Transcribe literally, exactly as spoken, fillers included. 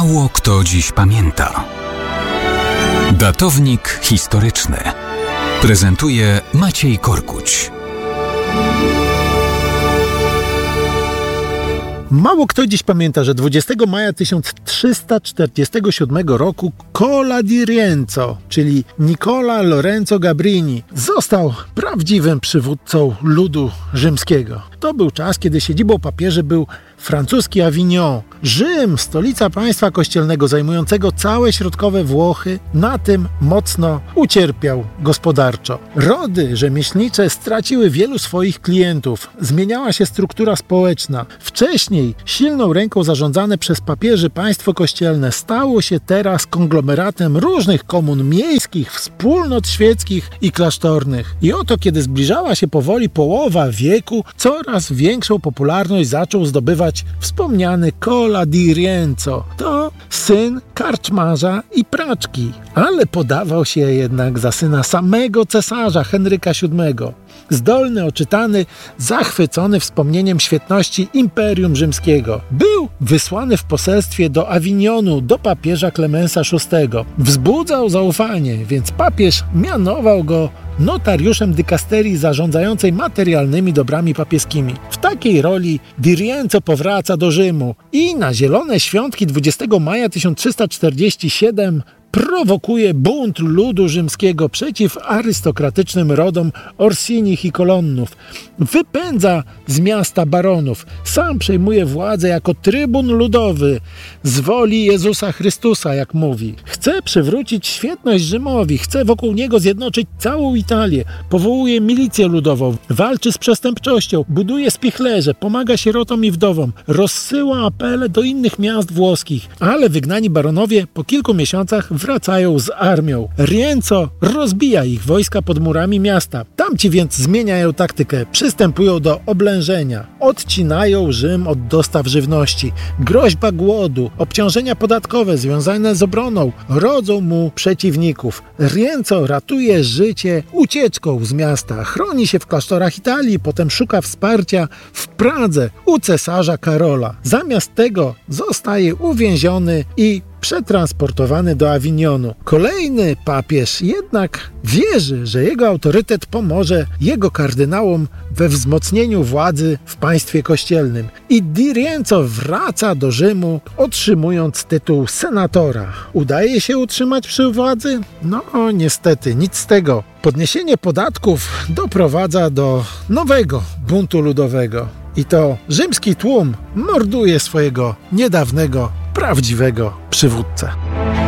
Mało kto dziś pamięta. Datownik historyczny prezentuje Maciej Korkuć. Mało kto dziś pamięta, że dwudziestego maja tysiąc trzysta czterdziestego siódmego roku Cola di Rienzo, czyli Nicola Lorenzo Gabrini, został prawdziwym przywódcą ludu rzymskiego. To był czas, kiedy siedzibą papieży był francuski Avignon. Rzym, stolica państwa kościelnego zajmującego całe środkowe Włochy, na tym mocno ucierpiał gospodarczo. Rody rzemieślnicze straciły wielu swoich klientów. Zmieniała się struktura społeczna. Wcześniej silną ręką zarządzane przez papieży państwo kościelne stało się teraz konglomeratem różnych komun miejskich, wspólnot świeckich i klasztornych. I oto, kiedy zbliżała się powoli połowa wieku, coraz większą popularność zaczął zdobywać wspomniany Cola di Rienzo. To syn karczmarza i praczki, ale podawał się jednak za syna samego cesarza Henryka siódmego. Zdolny, oczytany, zachwycony wspomnieniem świetności Imperium Rzymskiego. Był wysłany w poselstwie do Awinionu, do papieża Klemensa szóstego. Wzbudzał zaufanie, więc papież mianował go notariuszem dykasterii zarządzającej materialnymi dobrami papieskimi. W takiej roli Di Rienzo powraca do Rzymu i na zielone świątki dwudziestego maja tysiąc trzysta czterdziestego siódmego prowokuje bunt ludu rzymskiego przeciw arystokratycznym rodom Orsinich i Kolonnów. Wypędza z miasta baronów. Sam przejmuje władzę jako trybun ludowy z woli Jezusa Chrystusa, jak mówi. Chce przywrócić świetność Rzymowi, chce wokół niego zjednoczyć całą Italię. Powołuje milicję ludową, walczy z przestępczością, buduje spichlerze, pomaga sierotom i wdowom, rozsyła apele do innych miast włoskich. Ale wygnani baronowie po kilku miesiącach wracają z armią. Rienzo rozbija ich wojska pod murami miasta. Tamci więc zmieniają taktykę, przystępują do oblężenia. Odcinają Rzym od dostaw żywności. Groźba głodu, obciążenia podatkowe związane z obroną rodzą mu przeciwników. Rienzo ratuje życie ucieczką z miasta. Chroni się w klasztorach Italii, potem szuka wsparcia w Pradze u cesarza Karola. Zamiast tego zostaje uwięziony i przetransportowany do Awinionu. Kolejny papież jednak wierzy, że jego autorytet pomoże jego kardynałom we wzmocnieniu władzy w państwie kościelnym. I Di Rienzo wraca do Rzymu, otrzymując tytuł senatora. Udaje się utrzymać przy władzy? No niestety, nic z tego. Podniesienie podatków doprowadza do nowego buntu ludowego. I to rzymski tłum morduje swojego niedawnego prawdziwego przywódcę.